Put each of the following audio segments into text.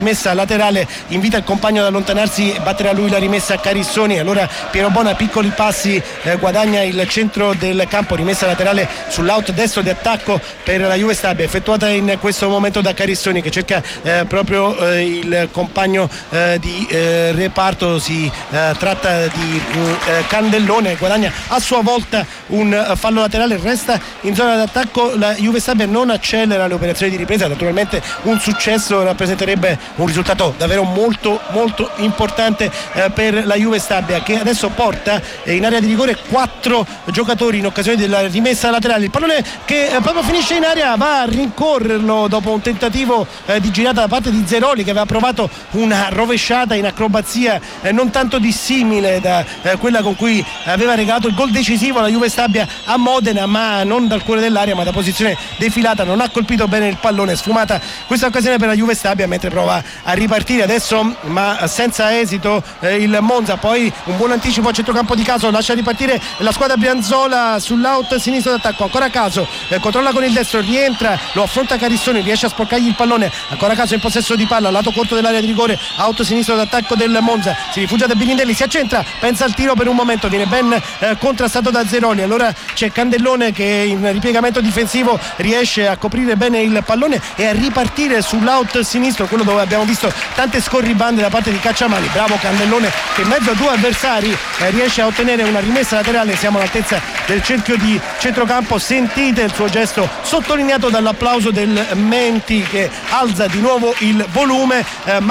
rimessa laterale, invita il compagno ad allontanarsi, batterà lui la rimessa a Carissoni. Allora Piero Bona, piccoli passi, guadagna il centro del campo, rimessa laterale sull'out destro di attacco per la Juve Stabia, effettuata in questo momento da Carissoni, che cerca proprio il compagno di reparto. Si tratta di Candellone, guadagna a sua volta un fallo laterale, resta in zona d'attacco. La Juve Stabia non accelera le operazioni di ripresa, naturalmente un successo rappresenterebbe un risultato davvero molto molto importante per la Juve Stabia, che adesso porta in area di rigore 4 giocatori in occasione della rimessa laterale. Il pallone che proprio finisce in area va a rincorrerlo dopo un tentativo di girata da parte di Zeroli, che aveva provato una rovesciata in acrobazia non tanto dissimile da quella con cui aveva regalato il gol decisivo alla Juve Stabia a Modena, ma non dal cuore dell'area ma da posizione defilata. Non ha colpito bene il pallone, sfumata questa occasione per la Juve Stabia, mentre prova a ripartire adesso ma senza esito il Monza. Poi un buon anticipo a centrocampo di Caso, lascia ripartire la squadra brianzola sull'out sinistro d'attacco, ancora Caso, controlla con il destro, rientra, lo affronta Carissoni, riesce a sporcargli il pallone, ancora Caso in possesso di palla, lato corto dell'area di rigore, out sinistro d'attacco del Monza, si rifugia da Binindelli, si accentra, pensa al tiro per un momento, viene ben contrastato da Zeroli. Allora c'è Candellone che in ripiegamento difensivo riesce a coprire bene il pallone e a ripartire sull'out sinistro, quello dove abbiamo visto tante scorribande da parte di Cacciamani. Bravo Candellone, che in mezzo a 2 avversari riesce a ottenere una rimessa laterale. Siamo all'altezza del cerchio di centrocampo, sentite il suo gesto sottolineato dall'applauso del Menti, che alza di nuovo il volume.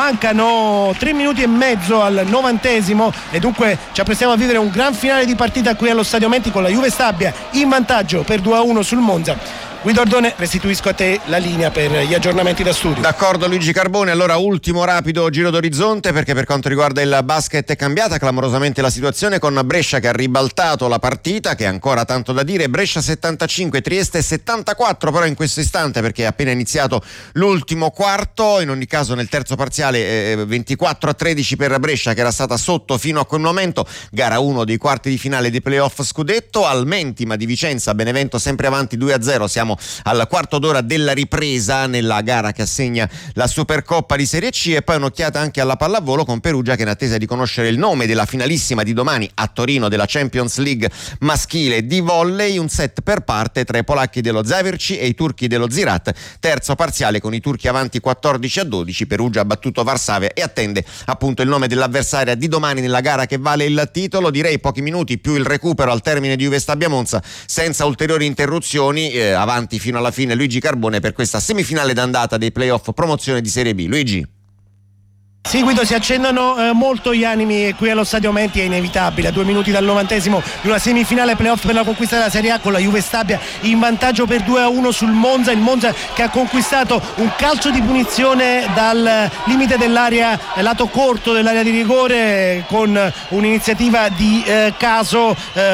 Mancano 3 minuti e mezzo al 90esimo e dunque ci apprestiamo a vivere un gran finale di partita qui allo Stadio Menti, con la Juve Stabia in vantaggio per 2-1 sul Monza. Guido Ordone, restituisco a te la linea per gli aggiornamenti da studio. D'accordo Luigi Carbone, allora ultimo rapido giro d'orizzonte, perché per quanto riguarda il basket è cambiata clamorosamente la situazione, con Brescia che ha ribaltato la partita, che è ancora tanto da dire. Brescia 75, Trieste 74 però in questo istante, perché è appena iniziato l'ultimo quarto. In ogni caso nel terzo parziale 24-13 per Brescia, che era stata sotto fino a quel momento. Gara 1 dei quarti di finale dei playoff scudetto. Al Mentima di Vicenza, Benevento sempre avanti 2-0, siamo al quarto d'ora della ripresa nella gara che assegna la Supercoppa di Serie C. E poi un'occhiata anche alla pallavolo, con Perugia che, in attesa di conoscere il nome della finalissima di domani a Torino della Champions League maschile di volley, un set per parte tra i polacchi dello Zaverci e i turchi dello Ziraat. Terzo parziale con i turchi avanti 14-12, Perugia ha battuto Varsavia e attende appunto il nome dell'avversaria di domani nella gara che vale il titolo. Direi pochi minuti più il recupero al termine di Juve Stabia Monza, senza ulteriori interruzioni, avanti fino alla fine Luigi Carbone per questa semifinale d'andata dei playoff promozione di Serie B. Luigi. Sì Guido, si accendono molto gli animi qui allo Stadio Menti, è inevitabile a 2 minuti dal 90esimo di una semifinale playoff per la conquista della Serie A, con la Juve Stabia in vantaggio per 2-1 sul Monza. Il Monza che ha conquistato un calcio di punizione dal limite dell'area, lato corto dell'area di rigore, con un'iniziativa di Caso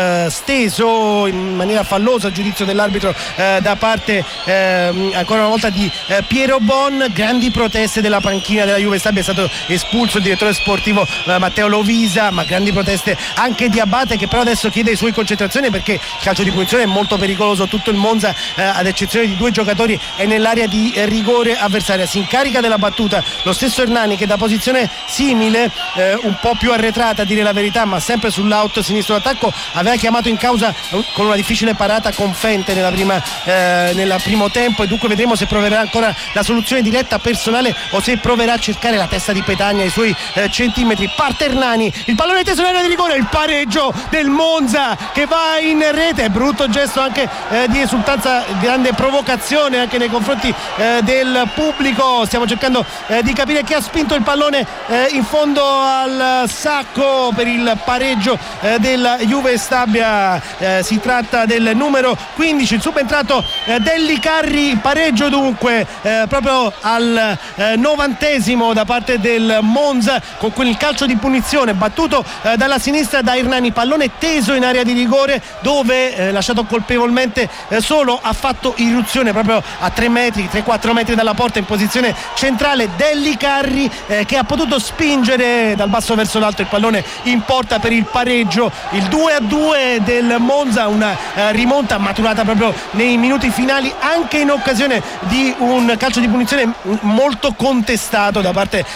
steso in maniera fallosa a giudizio dell'arbitro da parte ancora una volta di Piero Bon. Grandi proteste della panchina della Juve Stabia, è stato espulso il direttore sportivo Matteo Lovisa, ma grandi proteste anche di Abate, che però adesso chiede i suoi concentrazioni perché il calcio di punizione è molto pericoloso. Tutto il Monza ad eccezione di 2 giocatori è nell'area di rigore avversaria. Si incarica della battuta lo stesso Hernani, che da posizione simile, un po' più arretrata a dire la verità, ma sempre sull'out sinistro d'attacco, aveva chiamato in causa con una difficile parata Confente nel primo tempo, e dunque vedremo se proverà ancora la soluzione diretta personale o se proverà a cercare la testa di Petagna ai suoi centimetri. Parte Hernani, il pallone teso in area di rigore, il pareggio del Monza che va in rete. Brutto gesto anche di esultanza, grande provocazione anche nei confronti del pubblico. Stiamo cercando di capire chi ha spinto il pallone in fondo al sacco per il pareggio della Juve Stabia. Si tratta del numero 15, il subentrato Delli Carri. Pareggio dunque proprio al 90esimo da parte del del Monza, con quel calcio di punizione battuto dalla sinistra da Hernani, pallone teso in area di rigore dove lasciato colpevolmente solo, ha fatto irruzione proprio a 3-4 metri dalla porta in posizione centrale Delli Carri, che ha potuto spingere dal basso verso l'alto il pallone in porta per il pareggio. Il 2-2 del Monza, una rimonta maturata proprio nei minuti finali, anche in occasione di un calcio di punizione molto contestato da parte